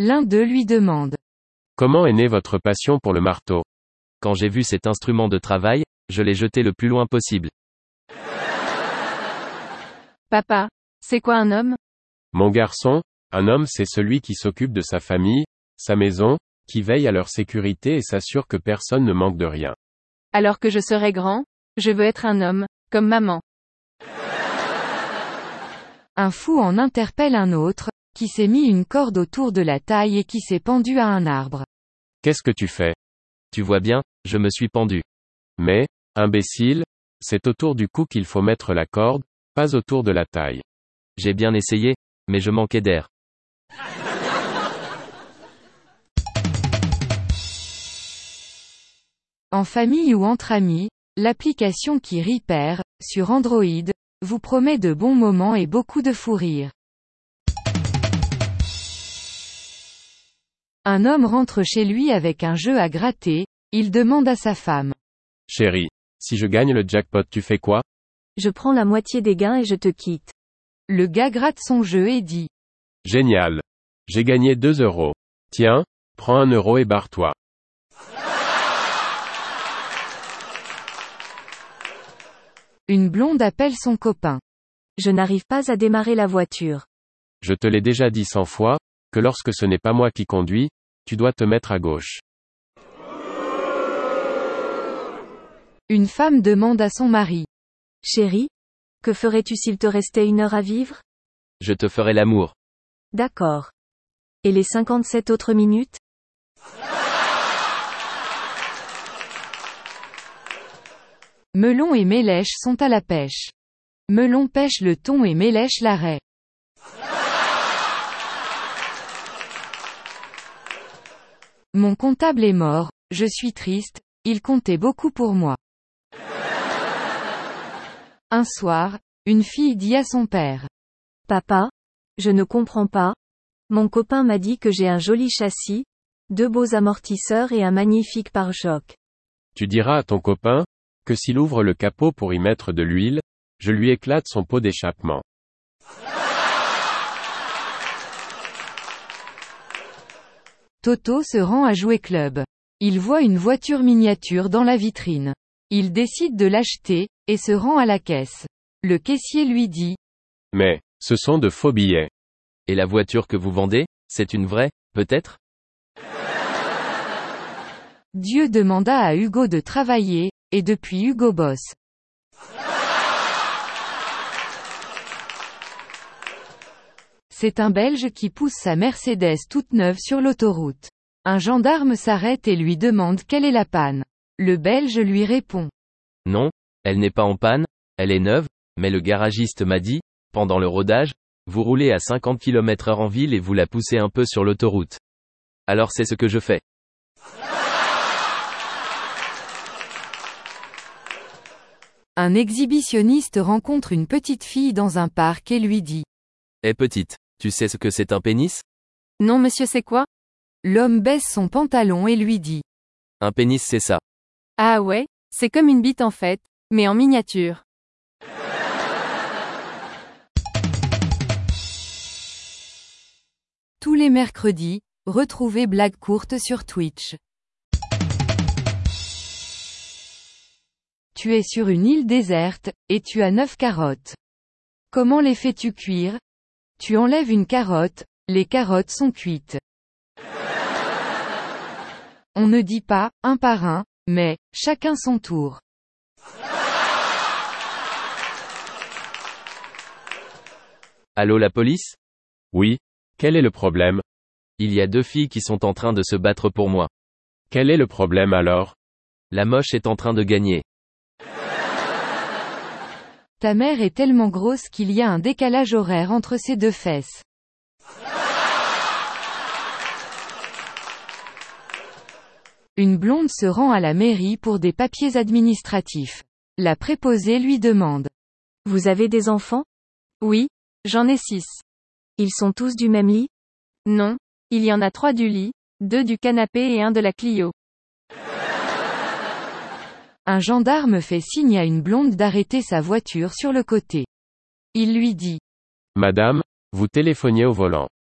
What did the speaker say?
L'un d'eux lui demande. Comment est née votre passion pour le marteau? Quand j'ai vu cet instrument de travail, je l'ai jeté le plus loin possible. Papa, c'est quoi un homme? Mon garçon, un homme c'est celui qui s'occupe de sa famille, sa maison, qui veille à leur sécurité et s'assure que personne ne manque de rien. Alors que je serai grand, je veux être un homme, comme maman. Un fou en interpelle un autre, qui s'est mis une corde autour de la taille et qui s'est pendu à un arbre. Qu'est-ce que tu fais? Tu vois bien, je me suis pendu. Mais, imbécile, c'est autour du cou qu'il faut mettre la corde, pas autour de la taille. J'ai bien essayé, mais je manquais d'air. En famille ou entre amis, l'application qui Repair, sur Android, vous promet de bons moments et beaucoup de fou rire. Un homme rentre chez lui avec un jeu à gratter, il demande à sa femme. Chérie, si je gagne le jackpot tu fais quoi? Je prends la moitié des gains et je te quitte. Le gars gratte son jeu et dit. Génial. J'ai gagné 2 euros. Tiens, prends 1 euro et barre-toi. Une blonde appelle son copain. Je n'arrive pas à démarrer la voiture. Je te l'ai déjà dit 100 fois, que lorsque ce n'est pas moi qui conduis, tu dois te mettre à gauche. Une femme demande à son mari. Chérie, que ferais-tu s'il te restait 1 heure à vivre? Je te ferai l'amour. D'accord. Et les 57 autres minutes? Melon et Mélèche sont à la pêche. Melon pêche le thon et Mélèche la raie. Mon comptable est mort, je suis triste, il comptait beaucoup pour moi. Un soir, une fille dit à son père. Papa, je ne comprends pas. Mon copain m'a dit que j'ai un joli châssis, 2 beaux amortisseurs et un magnifique pare-choc. Tu diras à ton copain, que s'il ouvre le capot pour y mettre de l'huile, je lui éclate son pot d'échappement. Toto se rend à Jouet Club. Il voit une voiture miniature dans la vitrine. Il décide de l'acheter, et se rend à la caisse. Le caissier lui dit. Mais, ce sont de faux billets. Et la voiture que vous vendez, c'est une vraie, peut-être? Dieu demanda à Hugo de travailler, et depuis Hugo bosse. C'est un Belge qui pousse sa Mercedes toute neuve sur l'autoroute. Un gendarme s'arrête et lui demande quelle est la panne. Le Belge lui répond. Non, elle n'est pas en panne, elle est neuve, mais le garagiste m'a dit, pendant le rodage, vous roulez à 50 km/h en ville et vous la poussez un peu sur l'autoroute. Alors c'est ce que je fais. Un exhibitionniste rencontre une petite fille dans un parc et lui dit. Eh petite, tu sais ce que c'est un pénis? Non monsieur c'est quoi? L'homme baisse son pantalon et lui dit. Un pénis c'est ça. Ah ouais, c'est comme une bite en fait, mais en miniature. Tous les mercredis, retrouvez Blagues courtes sur Twitch. Tu es sur une île déserte, et tu as 9 carottes. Comment les fais-tu cuire? Tu enlèves une carotte, les carottes sont cuites. On ne dit pas, un par un, mais, chacun son tour. Allô la police? Oui. Quel est le problème? Il y a 2 filles qui sont en train de se battre pour moi. Quel est le problème alors? La moche est en train de gagner. Ta mère est tellement grosse qu'il y a un décalage horaire entre ses 2 fesses. Une blonde se rend à la mairie pour des papiers administratifs. La préposée lui demande. Vous avez des enfants? Oui, j'en ai 6. Ils sont tous du même lit? Non, il y en a 3 du lit, 2 du canapé et 1 de la Clio. Un gendarme fait signe à une blonde d'arrêter sa voiture sur le côté. Il lui dit. Madame, vous téléphoniez au volant.